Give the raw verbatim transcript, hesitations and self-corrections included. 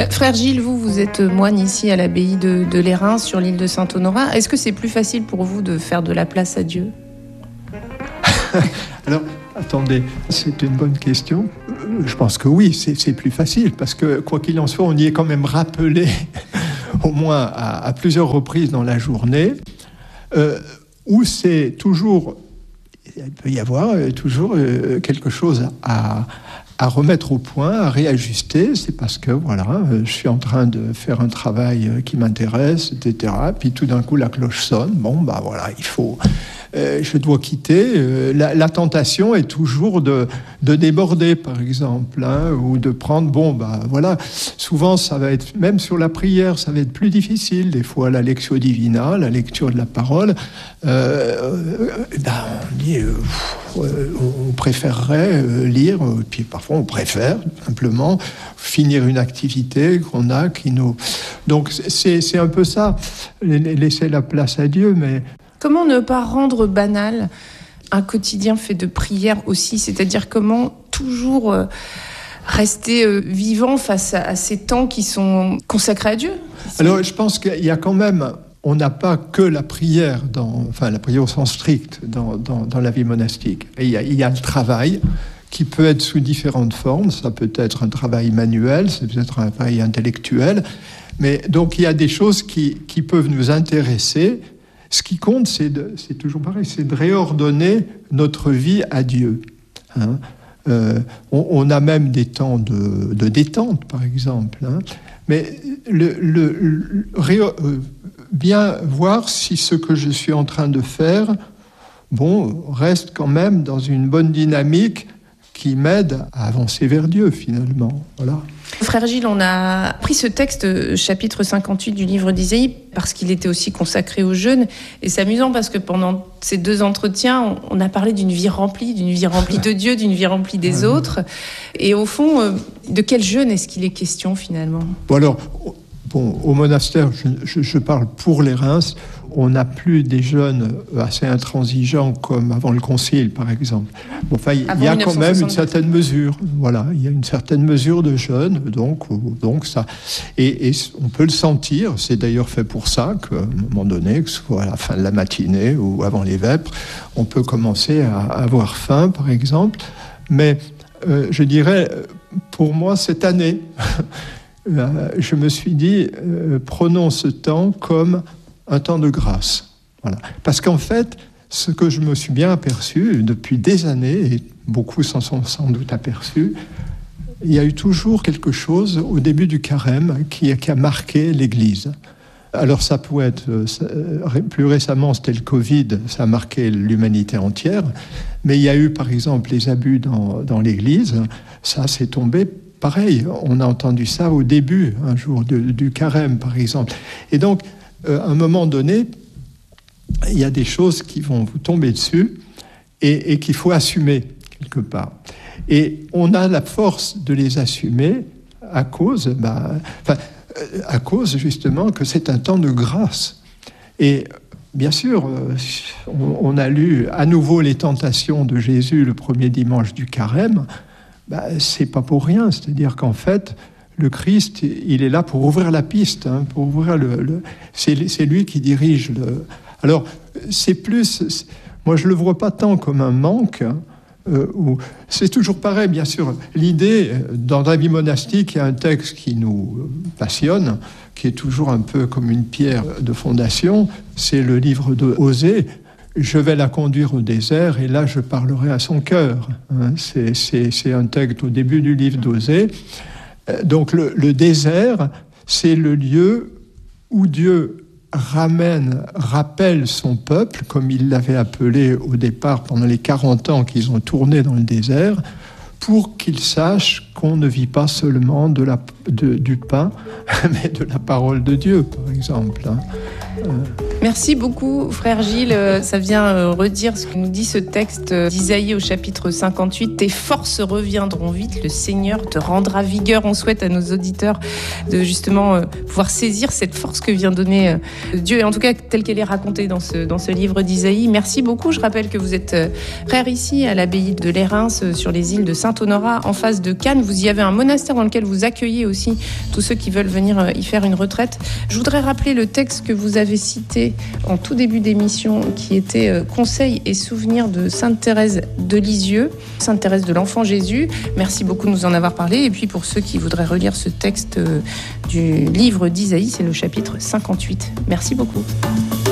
Frère Gilles, vous, vous êtes moine ici à l'abbaye de, de Lérins, sur l'île de Saint-Honorat. Est-ce que c'est plus facile pour vous de faire de la place à Dieu ? Alors, attendez, c'est une bonne question. Je pense que oui, c'est, c'est plus facile, parce que, quoi qu'il en soit, on y est quand même rappelé, au moins à, à plusieurs reprises dans la journée, euh, où c'est toujours, il peut y avoir toujours euh, quelque chose à... à remettre au point, à réajuster. C'est parce que, voilà, je suis en train de faire un travail qui m'intéresse, et cetera. Puis tout d'un coup, la cloche sonne. Bon, bah voilà, il faut... Euh, je dois quitter. Euh, la, la tentation est toujours de, de déborder, par exemple, hein, ou de prendre... Bon, bah voilà, souvent, ça va être... Même sur la prière, ça va être plus difficile. Des fois, la lectio divina, la lecture de la parole, euh, euh, ben, on dit... Euh, on préférerait lire, puis parfois on préfère simplement finir une activité qu'on a, qui nous... Donc c'est, c'est un peu ça, laisser la place à Dieu, mais... Comment ne pas rendre banal un quotidien fait de prière aussi ? C'est-à-dire comment toujours rester vivant face à ces temps qui sont consacrés à Dieu ? Alors je pense qu'il y a quand même... On n'a pas que la prière, dans, enfin la prière au sens strict, dans, dans, dans la vie monastique. Et il y a, il y a le travail qui peut être sous différentes formes. Ça peut être un travail manuel, ça peut être un travail intellectuel. Mais donc il y a des choses qui, qui peuvent nous intéresser. Ce qui compte, c'est, de, c'est toujours pareil, c'est de réordonner notre vie à Dieu. Hein. Euh, on, on a même des temps de, de détente, par exemple. Hein. Mais le, le, le ré, euh, bien voir si ce que je suis en train de faire, bon, reste quand même dans une bonne dynamique qui m'aide à avancer vers Dieu, finalement. Voilà. Frère Gilles, on a pris ce texte, chapitre cinquante-huit du livre d'Isaïe, parce qu'il était aussi consacré au jeûne. Et c'est amusant parce que pendant ces deux entretiens, on a parlé d'une vie remplie, d'une vie remplie de Dieu, d'une vie remplie des autres. Et au fond, de quel jeûne est-ce qu'il est question, finalement ? Bon, alors, bon, au monastère, je, je, je parle pour les Reims, on n'a plus des jeûnes assez intransigeants comme avant le Concile, par exemple. Bon, enfin, il y a quand même une certaine mesure. Voilà, il y a une certaine mesure de jeûne, donc, donc ça. Et, et on peut le sentir. C'est d'ailleurs fait pour ça qu'à un moment donné, que ce soit à la fin de la matinée ou avant les vêpres, on peut commencer à avoir faim, par exemple. Mais euh, je dirais, pour moi, cette année, je me suis dit, euh, prenons ce temps comme un temps de grâce. Voilà. Parce qu'en fait, ce que je me suis bien aperçu depuis des années, et beaucoup s'en sont sans doute aperçus, il y a eu toujours quelque chose au début du carême qui, qui a marqué l'Église. Alors ça pouvait être, ça, plus récemment c'était le Covid, ça a marqué l'humanité entière, mais il y a eu par exemple les abus dans, dans l'Église, ça s'est tombé pareil, on a entendu ça au début, un jour de, du carême par exemple. Et donc, Euh, à un moment donné, il y a des choses qui vont vous tomber dessus et, et qu'il faut assumer quelque part. Et on a la force de les assumer à cause, bah, enfin, à cause justement que c'est un temps de grâce. Et bien sûr, on, on a lu à nouveau les tentations de Jésus le premier dimanche du carême. Bah, c'est pas pour rien, c'est-à-dire qu'en fait, le Christ, il est là pour ouvrir la piste, hein, pour ouvrir le, le c'est, c'est lui qui dirige le... Alors, c'est plus... C'est, moi, je le vois pas tant comme un manque, hein, euh, où, c'est toujours pareil, bien sûr. L'idée, dans la vie monastique, il y a un texte qui nous passionne, qui est toujours un peu comme une pierre de fondation, c'est le livre d'Osée. Je vais la conduire au désert, et là, je parlerai à son cœur. Hein. C'est, c'est, c'est un texte au début du livre d'Osée. Donc le, le désert, c'est le lieu où Dieu ramène, rappelle son peuple, comme il l'avait appelé au départ pendant les quarante ans qu'ils ont tourné dans le désert, pour qu'ils sachent qu'on ne vit pas seulement de la, de, du pain, mais de la parole de Dieu, par exemple. Hein. Euh... Merci beaucoup, frère Gilles. Ça vient redire ce que nous dit ce texte d'Isaïe au chapitre cinquante-huit. Tes forces reviendront vite, le Seigneur te rendra vigueur. On souhaite à nos auditeurs de justement pouvoir saisir cette force que vient donner Dieu, et en tout cas telle qu'elle est racontée dans ce, dans ce livre d'Isaïe. Merci beaucoup. Je rappelle que vous êtes frère ici à l'abbaye de Lérins sur les îles de Saint Saint-Honorat, en face de Cannes. Vous y avez un monastère dans lequel vous accueillez aussi tous ceux qui veulent venir y faire une retraite. Je voudrais rappeler le texte que vous avez cité en tout début d'émission, qui était « Conseils et souvenirs de Sainte Thérèse de Lisieux », Sainte Thérèse de l'Enfant Jésus. Merci beaucoup de nous en avoir parlé. Et puis pour ceux qui voudraient relire ce texte du livre d'Isaïe, c'est le chapitre cinquante-huit. Merci beaucoup.